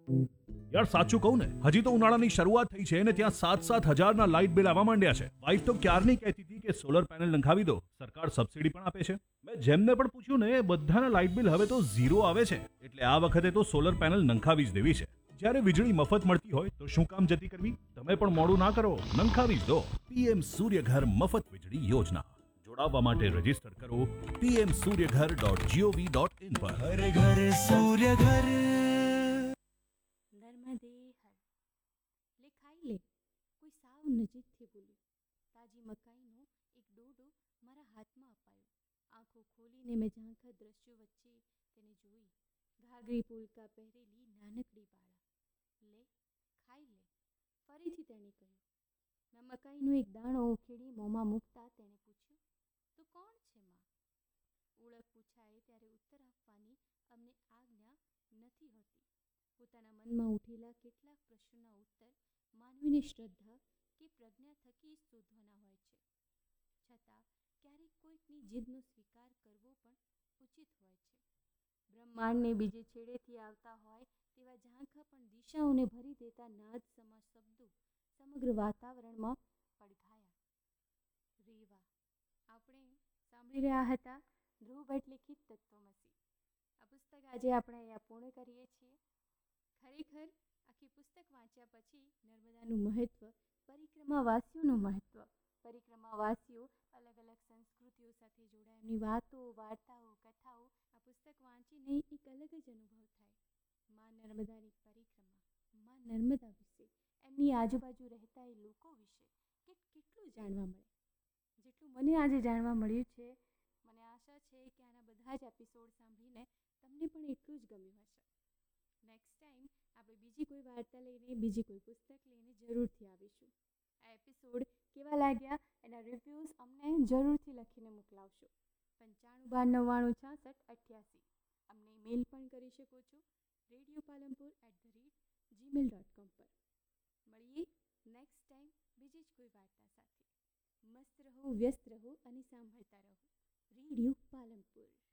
યાર સાચું કહું ને, હજી તો ઉનાળાની શરૂઆત થઈ છે ને ત્યાં 7,000 લાઇટ બિલ આવવા માંડ્યા છે. વાઈફ તો ક્યારની કહેતી હતી કે સોલર પેનલ નંખાવી દો, સરકાર સબસિડી પણ આપે છે. મેં જેમને પણ પૂછ્યું ને એ બધાના લાઇટ બિલ હવે તો ઝીરો આવે છે. એટલે આ વખતે તો સોલર પેનલ નંખાવી જ દેવી છે. જ્યારે વીજળી મફત મળતી હોય તો શું કામ જતી કરવી? તમે પણ મોડું ના કરો, નંખાવી જ દો. પીએમ સૂર્યઘર મફત વીજળી યોજના. જોડાવવા માટે રજીસ્ટર કરો pmsuryaghar.gov.in પર. हर घर सूर्य घर. નર્મદે હર લે ખાઈ લે, કોઈ સાવ નજીકથી બોલ્યું. તાજી મકાઈનો એક ડોડો મારા હાથમાં અપાયો. આંખો ખોલીને મેં ઝાંખા દ્રશ્યો વચ્ચે તેને જોઈ. ઘાઘરી પોલકા પહેરેલી નાનકડી બાળા. લે ખાઈ લે, ફરીથી તેણે કહ્યું. મેં મકાઈનો એક દાણો ઉખેડી મોંમાં મૂકતા તેણે પૂછ્યું, તું કોણ છે માં? ઓળખ પૂછાય ત્યારે ઉત્તર આપવાની અમને આજ્ઞા નથી હોતી. પોતાના મનમાં ઉઠેલા કેટલાક પ્રશ્નોના ઉત્તર માનવીની શ્રદ્ધા કે પ્રજ્ઞા થકી જ શોધવાના હોય છે. છતાં ક્યારેક કોઈકની જીદનો સ્વીકાર કરવો પણ ઉચિત હોય છે. બ્રહ્માંડને બીજે છેડેથી આવતા હોય તેવા ઝાંખા પણ દિશાઓને ભરી દેતા નાદ સમા શબ્દો સમગ્ર વાતાવરણમાં પડઘાયા. રેવા આપણે સાંભળી રહ્યા હતા ધ્રુવ ભટ્ટ લિખિત તત્વમસી. આ પુસ્તક આજે આપણે અહીંયા પૂર્ણ કરીએ છીએ. ખરેખર આખી પુસ્તક વાંચ્યા પછી નર્મદાનું મહત્ત્વ, પરિક્રમાવાસીઓનું મહત્ત્વ, પરિક્રમાવાસીઓ અલગ અલગ સંસ્કૃતિઓ સાથે જોડાય એમની વાતો, વાર્તાઓ, કથાઓ આ પુસ્તક વાંચીને એક અલગ જ અનુભવ થાય. માં નર્મદાની પરિક્રમા, માં નર્મદા વિશે, એમની આજુબાજુ રહેતા એ લોકો વિશે કેટલું જાણવા મળે. જેટલું મને આજે જાણવા મળ્યું છે, મને આશા છે કે આના બધા જ એપિસોડ સાંભળીને તમને પણ એટલું જ ગમ્યું હશે. નેક્સ્ટ ટાઈમ આપણે બીજી કોઈ વાર્તા લઈને, બીજી કોઈ પુસ્તક લઈને જરૂરથી આવીશું. આ એપિસોડ કેવા લાગ્યા એના રિવ્યૂઝ અમને જરૂરથી લખીને મોકલાવશો. 9592968888 અમને ઈમેલ પણ કરી શકો છો radiopalampur@gmail.com પર. મળીએ નેક્સ્ટ ટાઈમ બીજી જ કોઈ વાર્તા સાથે. મસ્ત રહો, વ્યસ્ત રહો અને સાંભળતા રહો રેડિયો પાલનપુર.